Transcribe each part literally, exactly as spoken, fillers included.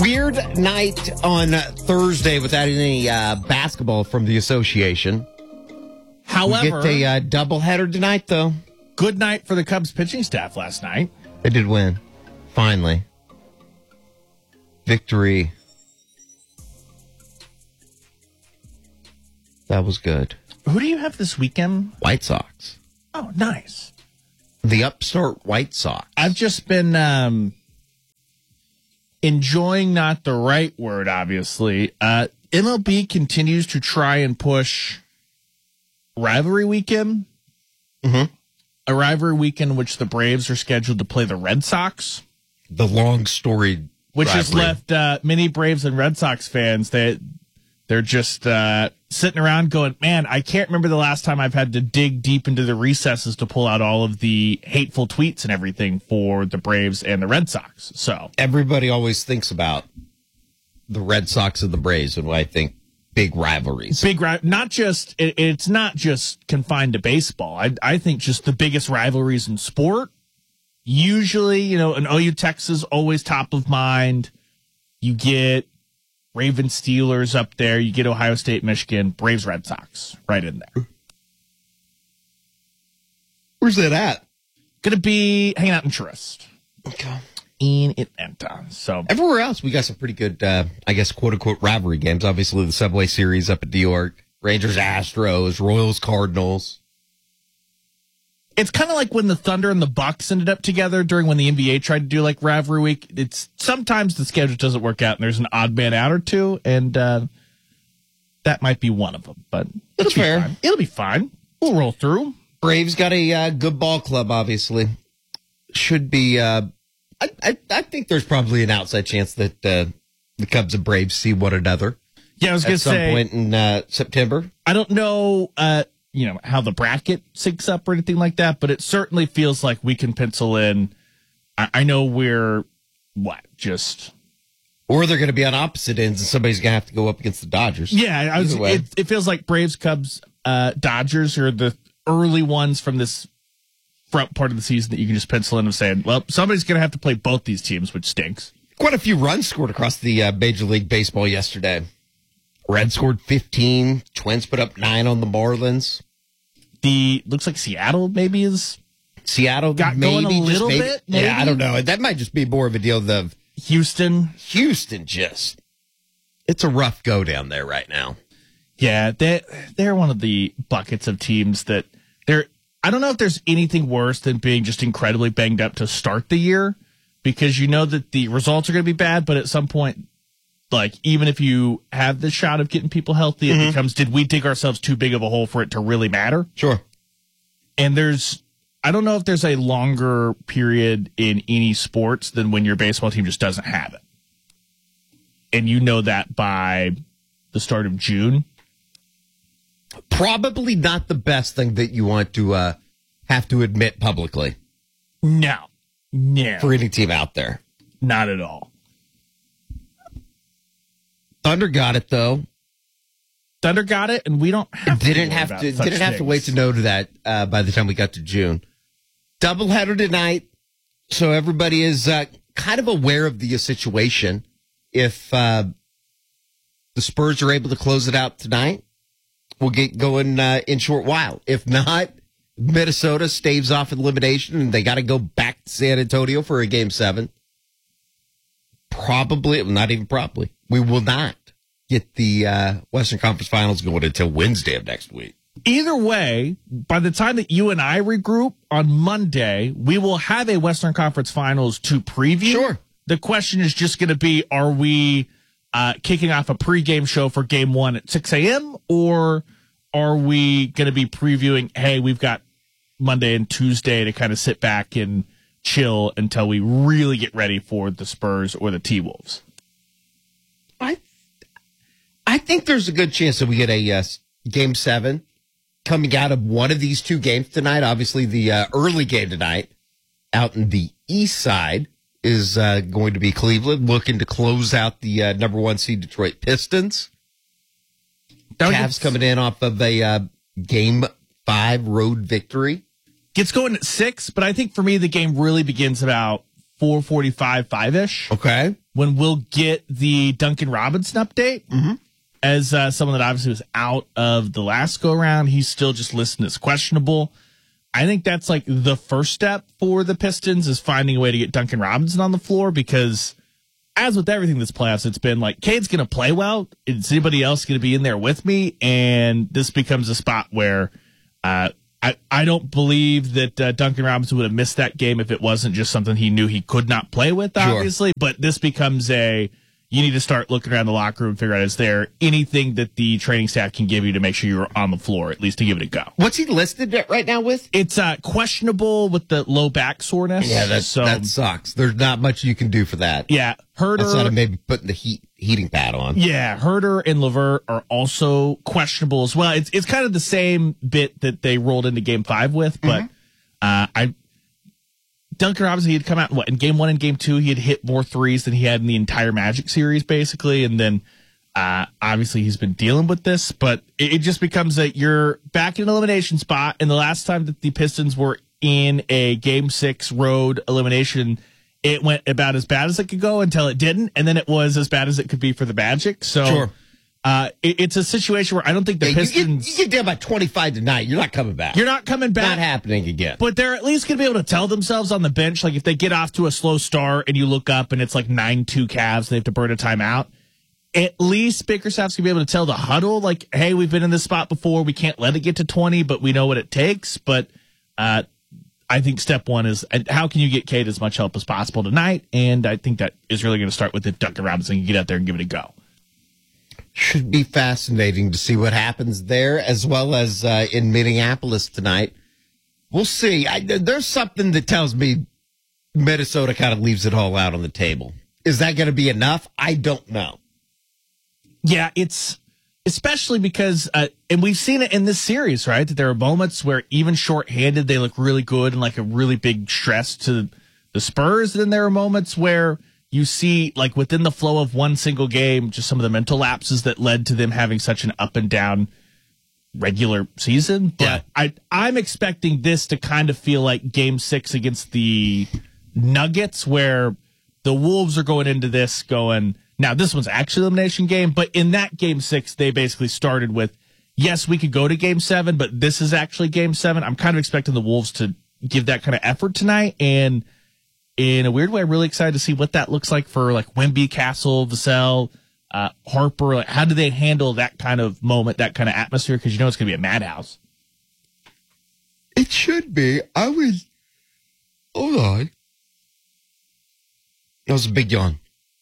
Weird night on Thursday without any uh, basketball from the association. However, we get a uh, doubleheader tonight, though. Good night for the Cubs pitching staff last night. They did win. Finally. Victory. That was good. Who do you have this weekend? White Sox. Oh, nice. The upstart White Sox. I've just been um, enjoying, not the right word, obviously. Uh, M L B continues to try and push rivalry weekend. Mm-hmm. A rivalry weekend in which the Braves are scheduled to play the Red Sox. The long storied Which rivalry. has left uh, many Braves and Red Sox fans that they're just uh, sitting around going, man, I can't remember the last time I've had to dig deep into the recesses to pull out all of the hateful tweets and everything for the Braves and the Red Sox. So everybody always thinks about the Red Sox and the Braves and what I think big rivalries. Big ri- not just it, it's not just confined to baseball. I I think just the biggest rivalries in sport. Usually, you know, an O U Texas always top of mind. You get Ravens Steelers up there. You get Ohio State, Michigan, Braves, Red Sox right in there. Where's that at? Going to be hanging out in Trist. Okay. In Atlanta. So everywhere else, we got some pretty good, uh, I guess, quote unquote rivalry games. Obviously, the Subway Series up at New York, Rangers, Astros, Royals, Cardinals. It's kind of like when the Thunder and the Bucks ended up together during when the N B A tried to do like rivalry week. It's sometimes the schedule doesn't work out and there's an odd man out or two, and uh, that might be one of them. But it'll That's be fair. fine. It'll be fine. We'll roll through. Braves got a uh, good ball club, obviously. Should be. Uh, I, I I think there's probably an outside chance that uh, the Cubs and Braves see one another. Yeah, I was going at to some say point in uh, September. I don't know. Uh, you know, how the bracket syncs up or anything like that, but it certainly feels like we can pencil in. I, I know we're, what, just... Or they're going to be on opposite ends and somebody's going to have to go up against the Dodgers. Yeah, I was, Either way. it, it feels like Braves, Cubs, uh, Dodgers are the early ones from this front part of the season that you can just pencil in and say, well, somebody's going to have to play both these teams, which stinks. Quite a few runs scored across the uh, Major League Baseball yesterday. Reds scored fifteen. Twins put up nine on the Marlins. The looks like Seattle maybe is Seattle got maybe, going a just little maybe, bit. Maybe? Yeah, I don't know. That might just be more of a deal of Houston. Houston. Just it's a rough go down there right now. Yeah, they they're one of the buckets of teams that they're. I don't know if there's anything worse than being just incredibly banged up to start the year, because you know that the results are going to be bad, but at some point, like, even if you have the shot of getting people healthy, it mm-hmm. becomes, did we dig ourselves too big of a hole for it to really matter? Sure. And there's, I don't know if there's a longer period in any sports than when your baseball team just doesn't have it. And you know that by the start of June. Probably not the best thing that you want to uh, have to admit publicly. No. No. For any team out there. Not at all. Thunder got it though. Thunder got it, and we don't have didn't to have to didn't things. have to wait to know to that uh, by the time we got to June. Doubleheader tonight, so everybody is uh, kind of aware of the situation. If uh, the Spurs are able to close it out tonight, we'll get going uh, in short while. If not, Minnesota staves off elimination, and they got to go back to San Antonio for a game seven. Probably, not even probably, we will not get the uh, Western Conference Finals going until Wednesday of next week. Either way, by the time that you and I regroup on Monday, we will have a Western Conference Finals to preview. Sure. The question is just going to be, are we uh, kicking off a pregame show for game one at six a.m., or are we going to be previewing, hey, we've got Monday and Tuesday to kind of sit back and chill until we really get ready for the Spurs or the T-Wolves? I I think there's a good chance that we get a uh, game seven coming out of one of these two games tonight. Obviously, the uh, early game tonight out in the east side is uh, going to be Cleveland looking to close out the uh, number one seed Detroit Pistons. Cavs coming in off of a uh, game five road victory. Gets going at six, but I think for me the game really begins about four forty-five, five-ish. Okay. when we'll get the Duncan Robinson update. Mm-hmm. As uh, someone that obviously was out of the last go around, he's still just listed as questionable. I think that's like the first step for the Pistons is finding a way to get Duncan Robinson on the floor, because as with everything this playoffs, it's been like, Cade's going to play well. Is anybody else going to be in there with me? And this becomes a spot where uh, I, I don't believe that uh, Duncan Robinson would have missed that game if it wasn't just something he knew he could not play with, obviously. Sure. But this becomes a, you need to start looking around the locker room and figure out, is there anything that the training staff can give you to make sure you're on the floor, at least to give it a go? What's he listed at right now with? It's uh, questionable with the low back soreness. Yeah, that, so, that sucks. There's not much you can do for that. Yeah, Herder. Outside of maybe putting the heat heating pad on. Yeah, Herder and LeVert are also questionable as well. It's it's kind of the same bit that they rolled into Game Five with, but mm-hmm. uh, I. Duncan Robinson, he had come out what in game one and game two, he had hit more threes than he had in the entire Magic series, basically. And then uh, obviously he's been dealing with this, but it, it just becomes that you're back in an elimination spot. And the last time that the Pistons were in a game six road elimination, it went about as bad as it could go until it didn't. And then it was as bad as it could be for the Magic. So sure. Uh, it, it's a situation where I don't think the yeah, Pistons. You get, you get down by twenty-five tonight. You're not coming back. You're not coming back. Not happening again. But they're at least going to be able to tell themselves on the bench, like if they get off to a slow start and you look up and it's like nine two Cavs and they have to burn a timeout, at least Bickerstaff's going to be able to tell the huddle, like, hey, we've been in this spot before. We can't let it get to twenty, but we know what it takes. But uh, I think step one is how can you get Cade as much help as possible tonight? And I think that is really going to start with the Duncan Robinson and get out there and give it a go. Should be fascinating to see what happens there, as well as uh, in Minneapolis tonight. We'll see. I, there's something that tells me Minnesota kind of leaves it all out on the table. Is that going to be enough? I don't know. Yeah, it's especially because, uh, and we've seen it in this series, right? That there are moments where even shorthanded, they look really good and like a really big stress to the Spurs. And then there are moments where you see, like, within the flow of one single game, just some of the mental lapses that led to them having such an up and down regular season. But yeah. I, I'm expecting this to kind of feel like game six against the Nuggets, where the Wolves are going into this going, now this one's actually an elimination game, but in that game six, they basically started with, yes, we could go to game seven, but this is actually game seven. I'm kind of expecting the Wolves to give that kind of effort tonight, and in a weird way, I'm really excited to see what that looks like for like Wemby, Castle, Vassell, uh, Harper. Like, how do they handle that kind of moment, that kind of atmosphere? Because you know it's going to be a madhouse. It should be. I was. Hold on. That was a big yawn.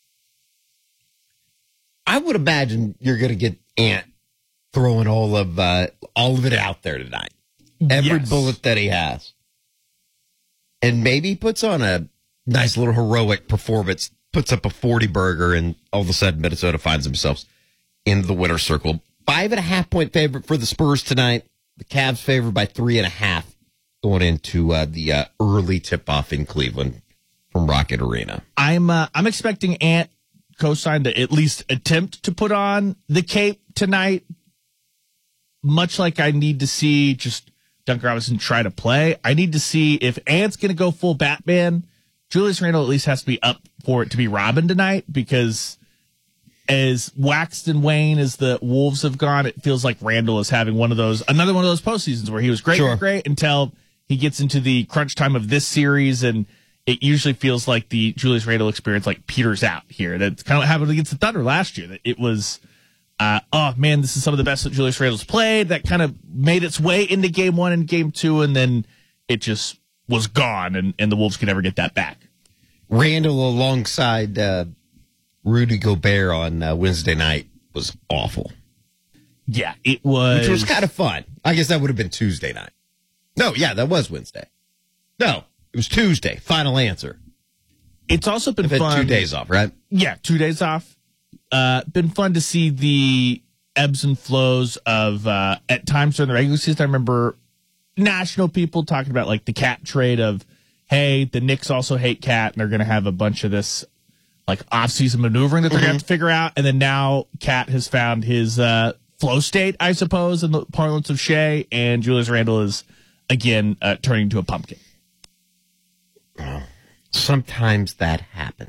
I would imagine you're going to get Ant throwing all of uh, all of it out there tonight. Every yes. bullet that he has, and maybe he puts on a nice little heroic performance, puts up a forty burger, and all of a sudden Minnesota finds themselves in the winner's circle. Five and a half point favorite for the Spurs tonight. The Cavs favored by three and a half going into uh, the uh, early tip-off in Cleveland from Rocket Arena. I'm uh, I'm expecting Ant co-sign to at least attempt to put on the cape tonight, much like I need to see just Duncan Robinson try to play. I need to see if Ant's going to go full Batman. Julius Randle at least has to be up for it to be Robin tonight, because as waxed and wane as the Wolves have gone, it feels like Randle is having one of those, another one of those postseasons where he was great, sure. great until he gets into the crunch time of this series, and it usually feels like the Julius Randle experience like peters out here. That's kind of what happened against the Thunder last year. That it was, uh, oh man, this is some of the best that Julius Randle's played. That kind of made its way into game one and game two, and then it just was gone, and, and the Wolves could never get that back. Randle alongside uh, Rudy Gobert on uh, Wednesday night was awful. Yeah, it was. Which was kind of fun. I guess that would have been Tuesday night. No, yeah, that was Wednesday. No, it was Tuesday. Final answer. It's also been I've had fun. two days off, right? Yeah, two days off. Uh, been fun to see the ebbs and flows of, uh, at times during the regular season, I remember national people talking about like the Cat trade of, hey, the Knicks also hate Cat, and they're going to have a bunch of this like off-season maneuvering that they're mm-hmm. going to have to figure out. And then now Cat has found his uh, flow state, I suppose, in the parlance of Shea, and Julius Randle is again uh, turning into a pumpkin. Sometimes that happens.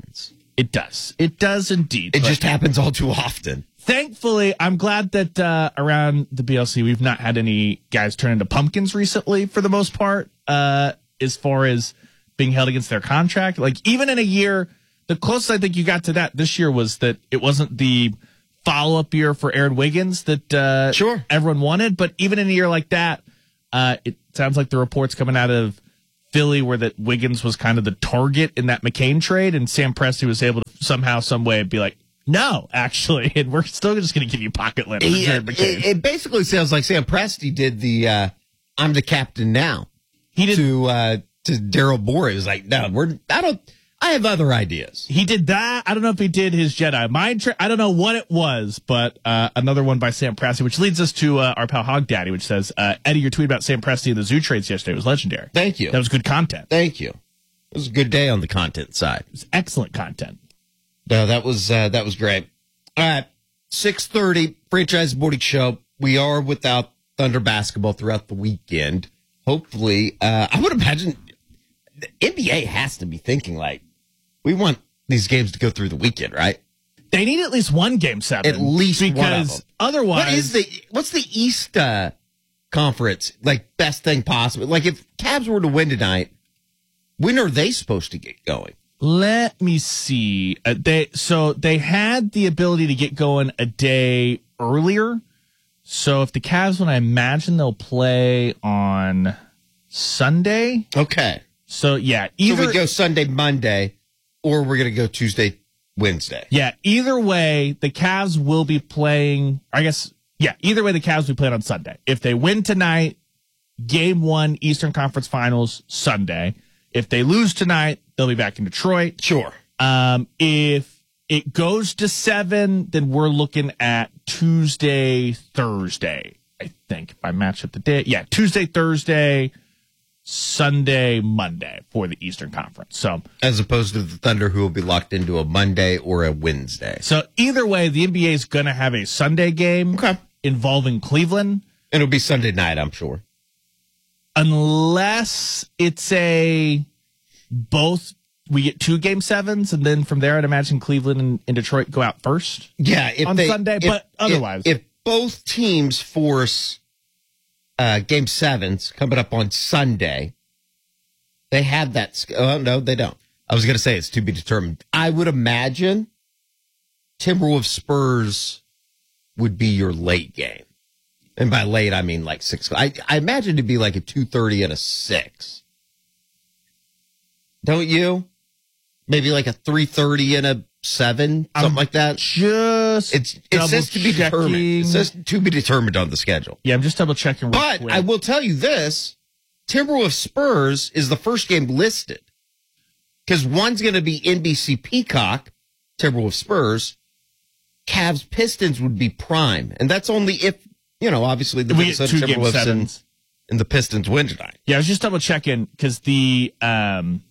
It does. It does indeed. It But just happens all too often. thankfully, I'm glad that uh, around the B L C, we've not had any guys turn into pumpkins recently for the most part, uh, as far as being held against their contract. Like, even in a year, the closest I think you got to that this year was that it wasn't the follow-up year for Aaron Wiggins that uh, Sure. everyone wanted. But even in a year like that, uh, it sounds like the reports coming out of Philly were that Wiggins was kind of the target in that McCain trade, and Sam Presti was able to somehow, some way be like, no, actually, and we're still just going to give you pocket limit. He, it, it basically sounds like Sam Presti did the uh, I'm the captain now. He did to uh, to Daryl Morey. He was like, no, we're I don't I have other ideas. He did that. I don't know if he did his Jedi mind trick. I don't know what it was, but uh, another one by Sam Presti, which leads us to uh, our pal Hog Daddy, which says, uh, Eddie, your tweet about Sam Presti and the zoo trades yesterday was legendary. Thank you. That was good content. Thank you. It was a good day on the content side. It was excellent content. No, that was uh, that was great. All right, six thirty franchise morning show. We are without Thunder basketball throughout the weekend. Hopefully, uh, I would imagine the N B A has to be thinking like, we want these games to go through the weekend, right? They need at least one game seven. At least because one of them. Otherwise, What is the what's the East uh, Conference like best thing possible? Like if Cavs were to win tonight, when are they supposed to get going? Let me see. Uh, they so they had the ability to get going a day earlier. So if the Cavs win, I imagine they'll play on Sunday. Okay. So yeah, either so we go Sunday, Monday, or we're gonna go Tuesday, Wednesday. Yeah, either way, the Cavs will be playing. I guess yeah, either way, the Cavs will be playing on Sunday. If they win tonight, Game One Eastern Conference Finals Sunday. If they lose tonight, they'll be back in Detroit. Sure. Um, if it goes to seven, then we're looking at Tuesday, Thursday. I think if I match up the day, yeah, Tuesday, Thursday. Sunday, Monday for the Eastern Conference. So, as opposed to the Thunder, who will be locked into a Monday or a Wednesday. So either way, the N B A is going to have a Sunday game okay. involving Cleveland. And it'll be Sunday night, I'm sure. Unless it's a both, we get two game sevens, and then from there, I'd imagine Cleveland and, and Detroit go out first. Yeah, if on they, Sunday, if, but otherwise, if, if both teams force uh, game sevens coming up on Sunday, they have that. Sc- oh no, they don't. I was going to say it's to be determined. I would imagine Timberwolves Spurs would be your late game. And by late, I mean like six. I, I imagine it'd be like a two thirty and a six. Don't you? Maybe like a three thirty and a seven, something I'm like that. Just It's it says to be determined. It says to be determined on the schedule. Yeah, I'm just double checking. Real But quick. I will tell you this: Timberwolves Spurs is the first game listed because one's going to be N B C Peacock, Timberwolves Spurs. Cavs Pistons would be prime, and that's only if you know. Obviously, the we get Minnesota two game Timberwolves and, sevens. and the Pistons win tonight. Yeah, I was just double checking because the um,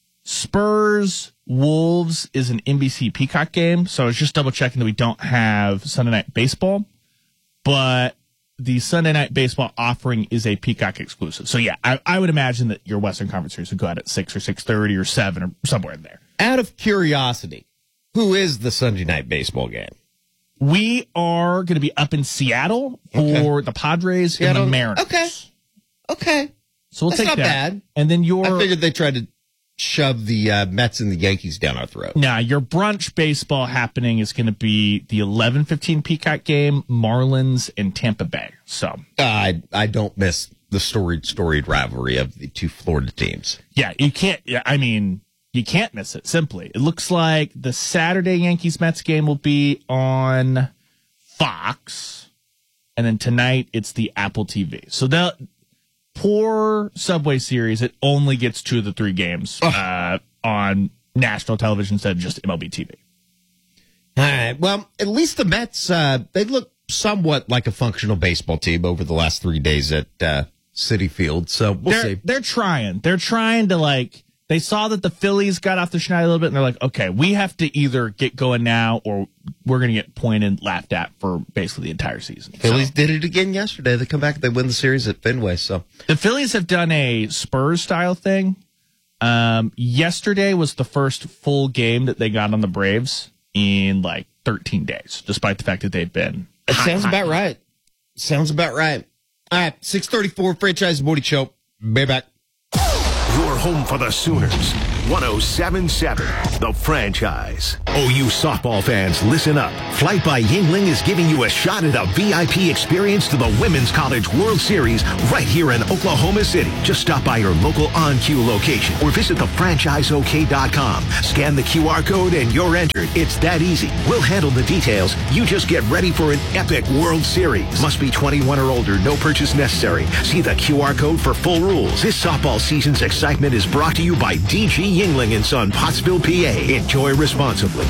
Spurs Wolves is an N B C Peacock game. So I was just double checking that we don't have Sunday Night Baseball, but the Sunday Night Baseball offering is a Peacock exclusive. So yeah, I, I would imagine that your Western Conference series would go out at six or six thirty or seven or somewhere in there. Out of curiosity, who is the Sunday Night Baseball game? We are going to be up in Seattle for Okay. the Padres Seattle? and the Mariners. Okay, okay. So we'll That's take not that. bad. And then your I figured they tried to shove the uh, Mets and the Yankees down our throat. Now, your brunch baseball happening is going to be the eleven fifteen Peacock game, Marlins and Tampa Bay. So, Uh, I I don't miss the storied storied rivalry of the two Florida teams. yeah, you can't, yeah, I mean, you can't miss it, simply. It looks like the Saturday Yankees-Mets game will be on Fox, and then tonight it's the Apple T V. So, the poor Subway Series, it only gets two of the three games uh, on national television instead of just M L B T V. All right. Well, at least the Mets, uh, they look somewhat like a functional baseball team over the last three days at uh, Citi Field. So we'll they're, see. They're trying. They're trying to, like, they saw that the Phillies got off the schneid a little bit, and they're like, okay, we have to either get going now or we're going to get pointed, laughed at for basically the entire season. Phillies So, did it again yesterday. They come back, they win the series at Fenway. So the Phillies have done a Spurs-style thing Um, yesterday was the first full game that they got on the Braves in like thirteen days, despite the fact that they've been. It sounds about right. Sounds about right. All right, six thirty-four Franchise Morning Show. Be back. You're home for the Sooners. one oh seven point seven, The Franchise. Oh, you softball fans, listen up. Flight by Yingling is giving you a shot at a V I P experience to the Women's College World Series right here in Oklahoma City. Just stop by your local on-cue location or visit the franchise o k dot com. Scan the Q R code and you're entered. It's that easy. We'll handle the details. You just get ready for an epic World Series. Must be twenty-one or older. No purchase necessary. See the Q R code for full rules. This softball season's excitement is brought to you by D G Yingling and Son, Pottsville, P A. Enjoy responsibly.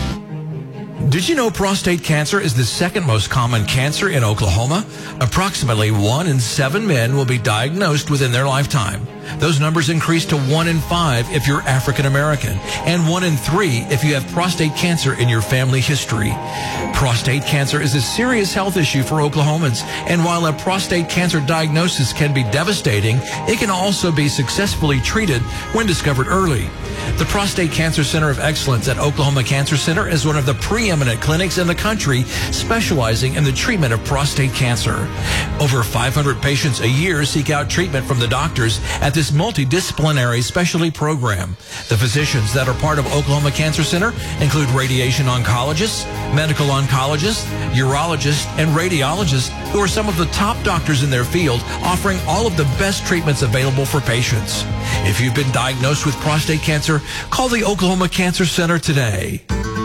Did you know prostate cancer is the second most common cancer in Oklahoma? Approximately one in seven men will be diagnosed within their lifetime. Those numbers increase to one in five if you're African American, and one in three if you have prostate cancer in your family history. Prostate cancer is a serious health issue for Oklahomans, and while a prostate cancer diagnosis can be devastating, it can also be successfully treated when discovered early. The Prostate Cancer Center of Excellence at Oklahoma Cancer Center is one of the preeminent clinics in the country specializing in the treatment of prostate cancer. Over five hundred patients a year seek out treatment from the doctors at this multidisciplinary specialty program. The physicians that are part of Oklahoma Cancer Center include radiation oncologists, medical oncologists, urologists, and radiologists who are some of the top doctors in their field, offering all of the best treatments available for patients. If you've been diagnosed with prostate cancer, call the Oklahoma Cancer Center today.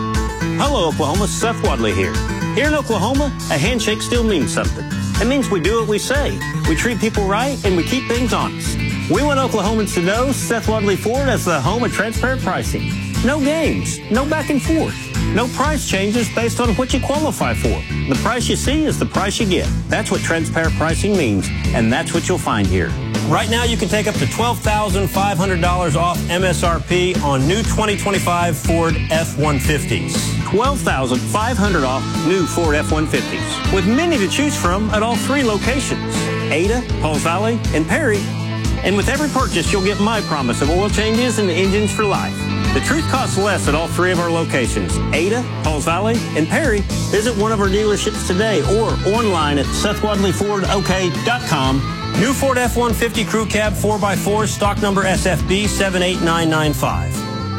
Hello, Oklahoma. Seth Wadley here. Here in Oklahoma, a handshake still means something. It means we do what we say. We treat people right, and we keep things honest. We want Oklahomans to know Seth Wadley Ford as the home of transparent pricing. No games, no back and forth, no price changes based on what you qualify for. The price you see is the price you get. That's what transparent pricing means, and that's what you'll find here. Right now, you can take up to twelve thousand five hundred dollars off M S R P on new twenty twenty-five Ford F one fifties. twelve thousand five hundred dollars off new Ford F one fifties, with many to choose from at all three locations, Ada, Pauls Valley, and Perry. And with every purchase, you'll get my promise of oil changes and engines for life. The truth costs less at all three of our locations, Ada, Pauls Valley, and Perry. Visit one of our dealerships today or online at seth wadley ford o k dot com. New Ford F one fifty Crew Cab four by four, stock number S F B seven eight nine nine five.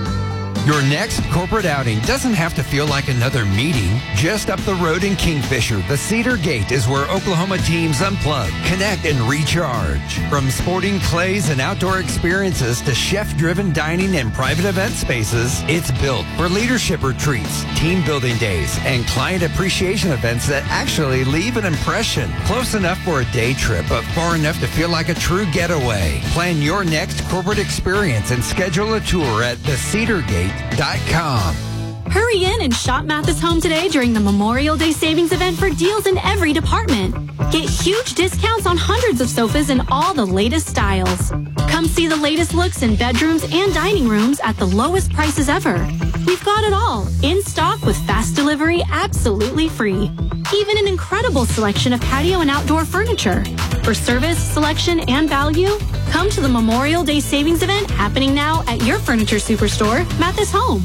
Your next corporate outing doesn't have to feel like another meeting. Just up the road in Kingfisher, the Cedar Gate is where Oklahoma teams unplug, connect, and recharge. From sporting clays and outdoor experiences to chef-driven dining and private event spaces, it's built for leadership retreats, team building days, and client appreciation events that actually leave an impression. Close enough for a day trip, but far enough to feel like a true getaway. Plan your next corporate experience and schedule a tour at the cedar gate dot com. Hurry in and shop Mathis Home today during the Memorial Day Savings event for deals in every department. Get huge discounts on hundreds of sofas in all the latest styles. Come see the latest looks in bedrooms and dining rooms at the lowest prices ever. We've got it all in stock with fast delivery absolutely free. Even an incredible selection of patio and outdoor furniture. For service, selection, and value, come to the Memorial Day Savings event happening now at your furniture superstore, Mathis Home.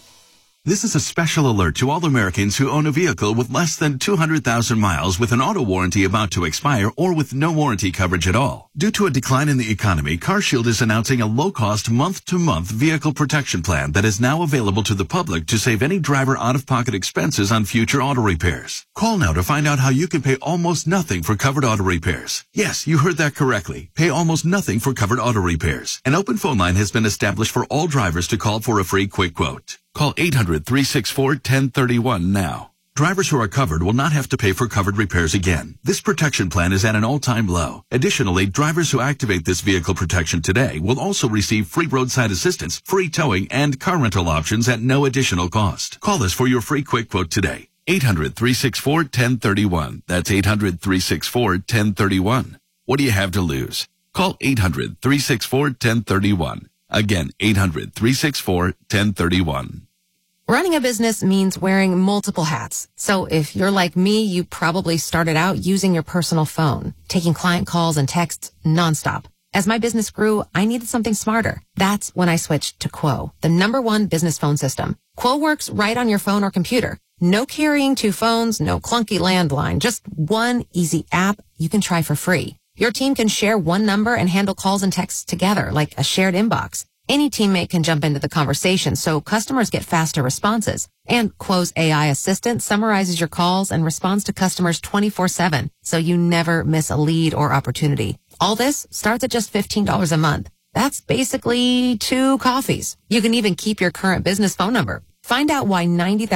This is a special alert to all Americans who own a vehicle with less than two hundred thousand miles with an auto warranty about to expire or with no warranty coverage at all. Due to a decline in the economy, CarShield is announcing a low-cost month-to-month vehicle protection plan that is now available to the public to save any driver out-of-pocket expenses on future auto repairs. Call now to find out how you can pay almost nothing for covered auto repairs. Yes, you heard that correctly. Pay almost nothing for covered auto repairs. An open phone line has been established for all drivers to call for a free quick quote. Call eight hundred, three six four, one zero three one now. Drivers who are covered will not have to pay for covered repairs again. This protection plan is at an all-time low. Additionally, drivers who activate this vehicle protection today will also receive free roadside assistance, free towing, and car rental options at no additional cost. Call us for your free quick quote today. eight hundred, three six four, one zero three one. That's eight hundred, three six four, one zero three one. What do you have to lose? Call eight hundred, three six four, one zero three one. Again, eight hundred, three six four, one zero three one. Running a business means wearing multiple hats. So if you're like me, you probably started out using your personal phone, taking client calls and texts nonstop. As my business grew, I needed something smarter. That's when I switched to Quo, the number one business phone system. Quo works right on your phone or computer. No carrying two phones, no clunky landline, just one easy app you can try for free. Your team can share one number and handle calls and texts together like a shared inbox. Any teammate can jump into the conversation, so customers get faster responses. And Quo's A I assistant summarizes your calls and responds to customers twenty-four seven, so you never miss a lead or opportunity. All this starts at just fifteen dollars a month. That's basically two coffees. You can even keep your current business phone number. Find out why ninety thousand